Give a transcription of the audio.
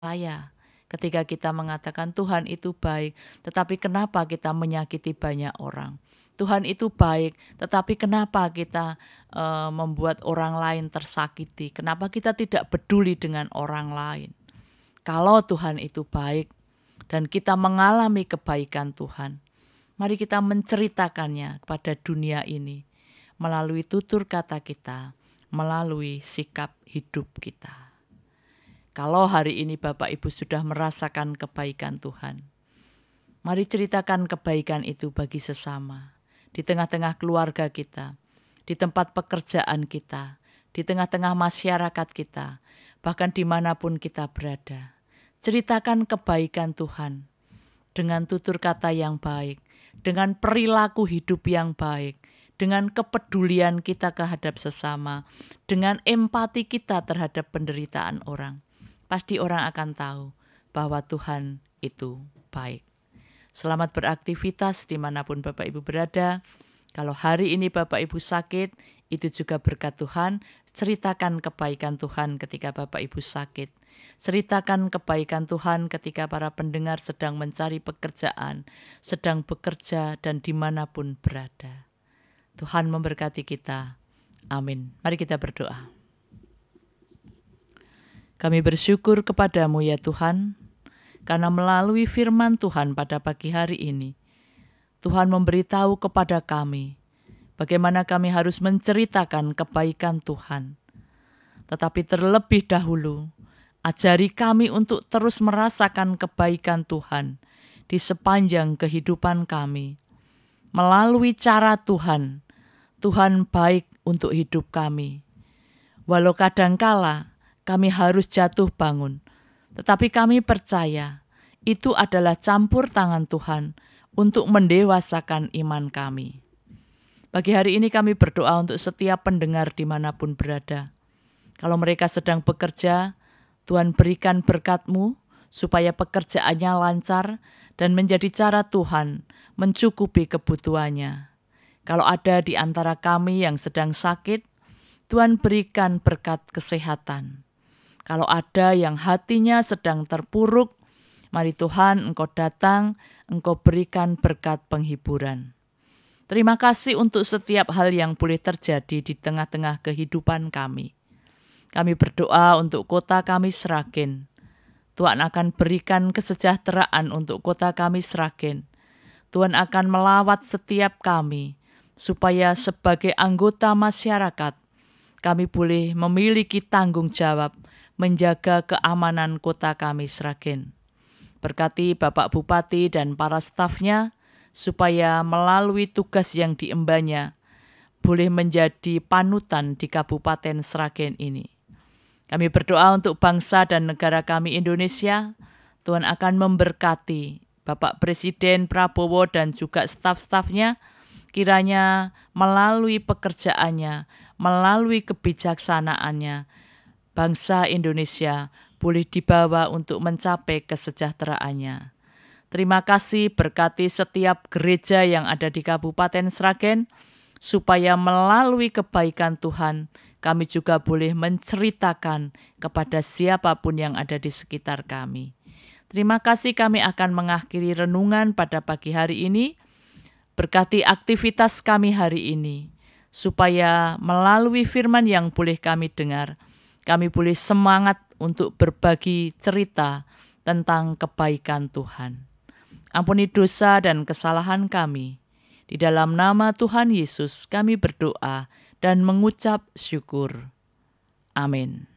saya. Ketika kita mengatakan Tuhan itu baik, tetapi kenapa kita menyakiti banyak orang? Tuhan itu baik, tetapi kenapa kita membuat orang lain tersakiti? Kenapa kita tidak peduli dengan orang lain? Kalau Tuhan itu baik dan kita mengalami kebaikan Tuhan, mari kita menceritakannya kepada dunia ini melalui tutur kata kita, melalui sikap hidup kita. Kalau hari ini Bapak Ibu sudah merasakan kebaikan Tuhan, mari ceritakan kebaikan itu bagi sesama. Di tengah-tengah keluarga kita, di tempat pekerjaan kita, di tengah-tengah masyarakat kita, bahkan dimanapun kita berada. Ceritakan kebaikan Tuhan dengan tutur kata yang baik, dengan perilaku hidup yang baik, dengan kepedulian kita terhadap sesama, dengan empati kita terhadap penderitaan orang. Pasti orang akan tahu bahwa Tuhan itu baik. Selamat beraktivitas dimanapun Bapak Ibu berada. Kalau hari ini Bapak Ibu sakit, itu juga berkat Tuhan. Ceritakan kebaikan Tuhan ketika Bapak Ibu sakit. Ceritakan kebaikan Tuhan ketika para pendengar sedang mencari pekerjaan, sedang bekerja dan dimanapun berada. Tuhan memberkati kita. Amin. Mari kita berdoa. Kami bersyukur kepadamu ya Tuhan, karena melalui firman Tuhan pada pagi hari ini, Tuhan memberitahu kepada kami bagaimana kami harus menceritakan kebaikan Tuhan. Tetapi terlebih dahulu, ajari kami untuk terus merasakan kebaikan Tuhan di sepanjang kehidupan kami. Melalui cara Tuhan, Tuhan baik untuk hidup kami. Walau kadangkala kami harus jatuh bangun, tetapi kami percaya itu adalah campur tangan Tuhan untuk mendewasakan iman kami. Pagi hari ini kami berdoa untuk setiap pendengar dimanapun berada. Kalau mereka sedang bekerja, Tuhan berikan berkat-Mu supaya pekerjaannya lancar dan menjadi cara Tuhan mencukupi kebutuhannya. Kalau ada di antara kami yang sedang sakit, Tuhan berikan berkat kesehatan. Kalau ada yang hatinya sedang terpuruk, mari Tuhan Engkau datang, Engkau berikan berkat penghiburan. Terima kasih untuk setiap hal yang boleh terjadi di tengah-tengah kehidupan kami. Kami berdoa untuk kota kami Sragen. Tuhan akan berikan kesejahteraan untuk kota kami Sragen. Tuhan akan melawat setiap kami, supaya sebagai anggota masyarakat, kami boleh memiliki tanggung jawab menjaga keamanan kota kami Sragen. Berkati Bapak Bupati dan para stafnya, supaya melalui tugas yang diembannya, boleh menjadi panutan di Kabupaten Sragen ini. Kami berdoa untuk bangsa dan negara kami Indonesia. Tuhan akan memberkati Bapak Presiden Prabowo dan juga staf-stafnya, kiranya melalui pekerjaannya, melalui kebijaksanaannya, bangsa Indonesia boleh dibawa untuk mencapai kesejahteraannya. Terima kasih, berkati setiap gereja yang ada di Kabupaten Sragen, supaya melalui kebaikan Tuhan, kami juga boleh menceritakan kepada siapapun yang ada di sekitar kami. Terima kasih, kami akan mengakhiri renungan pada pagi hari ini. Berkati aktivitas kami hari ini, supaya melalui firman yang boleh kami dengar, kami boleh semangat untuk berbagi cerita tentang kebaikan Tuhan. Ampuni dosa dan kesalahan kami. Di dalam nama Tuhan Yesus kami berdoa dan mengucap syukur. Amin.